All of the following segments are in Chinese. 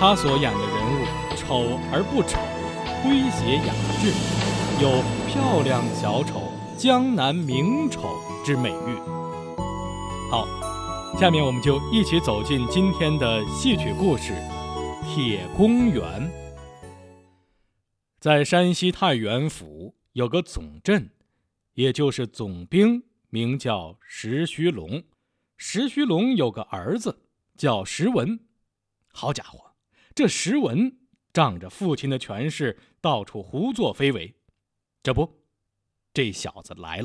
他所演的人物丑而不丑，诙谐雅致，有漂亮小丑、江南名丑之美誉。好，下面我们就一起走进今天的戏曲故事《铁公园》。在山西太原府有个总镇，也就是总兵，名叫石须龙。石须龙有个儿子叫石文。好家伙，这石文仗着父亲的权势，到处胡作非为。这不，这小子来了。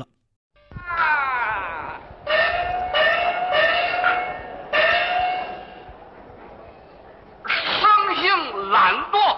生性懒惰，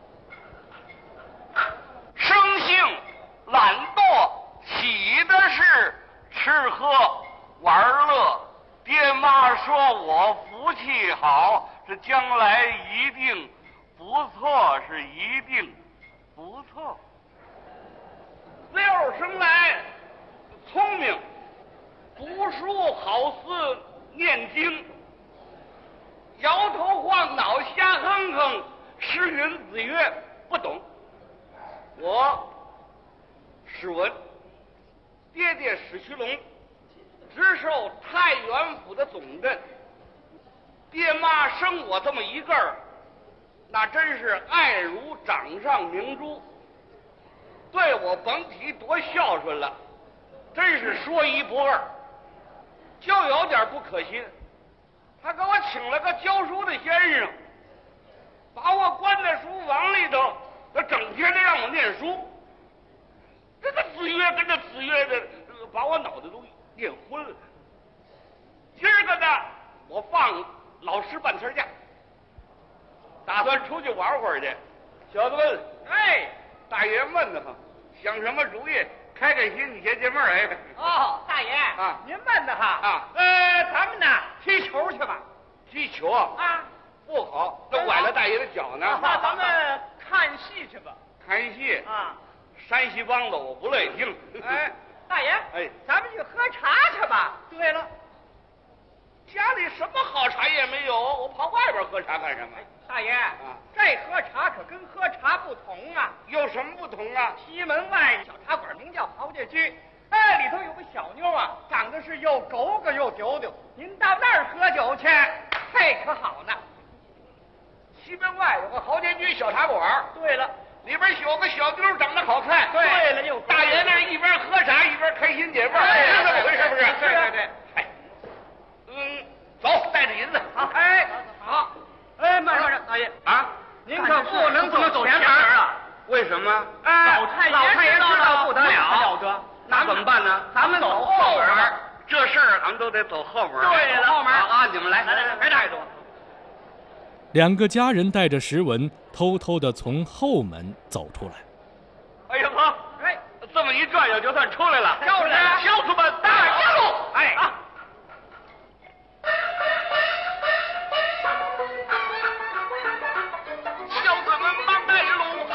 生性懒惰，喜的是吃喝玩乐。爹妈说我福气好，这将来一定不错，是一定不错。六生来聪明，读书好似念经，摇头晃脑瞎哼哼，诗云子曰不懂。我史文，爹爹史须龙，直受太原府的总镇。爹妈生我这么一个儿，那真是爱如掌上明珠，对我甭提多孝顺了，真是说一不二。就有点不可信，他给我请了个教书的先生，把我关在书房里头，他整天的让我念书。这个子曰跟着子曰的，把我脑袋都念昏了。今儿个呢，我放老师半天假，打算出去玩会儿去。小子们，哎，大爷闷得慌，想什么主意？开开心，你解解闷儿。哎， 哦，大爷啊， 您闷得哈啊？ 咱们呢踢球去吧。 踢球啊？ 啊， 不好，那崴了大爷的脚呢。 那咱们看戏去吧。 看戏啊， 山西梆子我不乐意听。 哎，大爷， 哎， 咱们去喝茶去吧。 对了，家里什么好茶也没有，我跑外边喝茶干什么？ 大爷啊， 这喝茶可跟喝茶不同啊。 有什么不同啊？ 西门外小茶馆名叫豪家居，哎，里头有个小妞啊，长得是又狗个又丢丢。您到那儿喝酒去，嘿，可好呢。 西门外有个豪家居小茶馆。 对了， 里边有个小妞长得好看。 对了，又大爷那一边喝茶一边开心解闷，是这么回事不是？ 对对对。 哎，走，带着银子。 好，哎，好。哎，慢着，大爷啊， 您可不能走前门啊！ 为什么？ 老太爷知道不得了， 那怎么办呢？ 咱们走后门。 这事儿咱们都得走后门。 对了，后门啊，你们来， 别带动。 两个家人带着石文偷偷地从后门走出来。 哎呀呵， 哎， 这么一转悠就算出来了。 就是啊， 小子们，大家